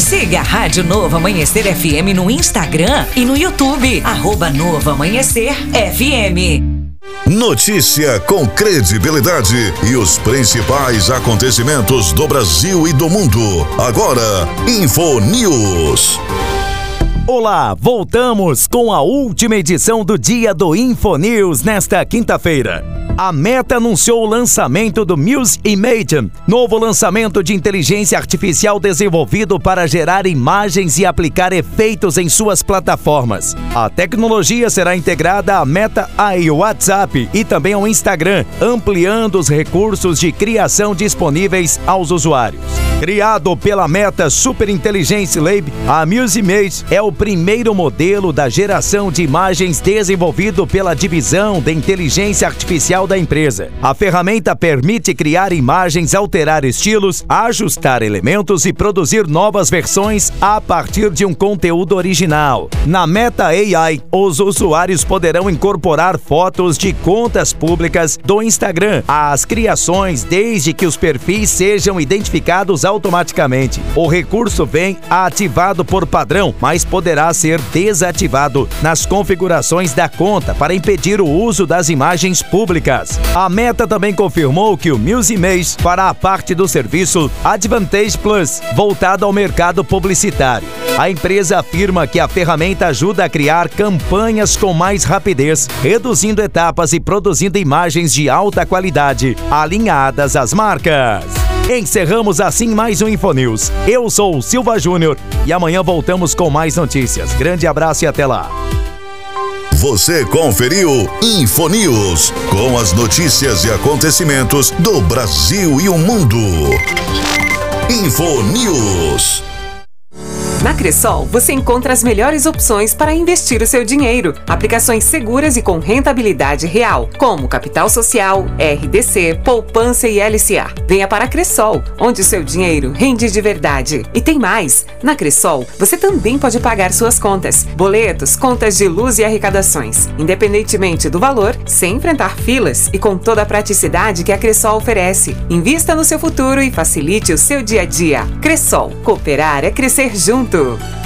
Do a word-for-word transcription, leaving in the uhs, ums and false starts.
Siga a Rádio Novo Amanhecer F M no Instagram e no YouTube, arroba Novo Amanhecer F M. Notícia com credibilidade e os principais acontecimentos do Brasil e do mundo. Agora, InfoNews. Olá, voltamos com a última edição do dia do InfoNews nesta quinta-feira. A Meta anunciou o lançamento do Muse Imagen, novo lançamento de inteligência artificial desenvolvido para gerar imagens e aplicar efeitos em suas plataformas. A tecnologia será integrada à Meta A I, o WhatsApp e também ao Instagram, ampliando os recursos de criação disponíveis aos usuários. Criado pela Meta Super Intelligence Lab, a Muse Imagen é o primeiro modelo da geração de imagens desenvolvido pela divisão de inteligência artificial da empresa. A ferramenta permite criar imagens, alterar estilos, ajustar elementos e produzir novas versões a partir de um conteúdo original. Na Meta A I, os usuários poderão incorporar fotos de contas públicas do Instagram às criações, desde que os perfis sejam identificados automaticamente. O recurso vem ativado por padrão, mas poderá ser desativado nas configurações da conta para impedir o uso das imagens públicas. A Meta também confirmou que o Muse Imagen fará parte do serviço Advantage Plus, voltado ao mercado publicitário. A empresa afirma que a ferramenta ajuda a criar campanhas com mais rapidez, reduzindo etapas e produzindo imagens de alta qualidade, alinhadas às marcas. Encerramos assim mais um InfoNews. Eu sou o Silva Júnior e amanhã voltamos com mais notícias. Grande abraço e até lá. Você conferiu InfoNews, com as notícias e acontecimentos do Brasil e o mundo. InfoNews. Na Cressol, você encontra as melhores opções para investir o seu dinheiro. Aplicações seguras e com rentabilidade real, como Capital Social, R D C, Poupança e L C A. Venha para a Cressol, onde o seu dinheiro rende de verdade. E tem mais! Na Cressol, você também pode pagar suas contas, boletos, contas de luz e arrecadações, independentemente do valor, sem enfrentar filas e com toda a praticidade que a Cressol oferece. Invista no seu futuro e facilite o seu dia a dia. Cressol, cooperar é crescer junto.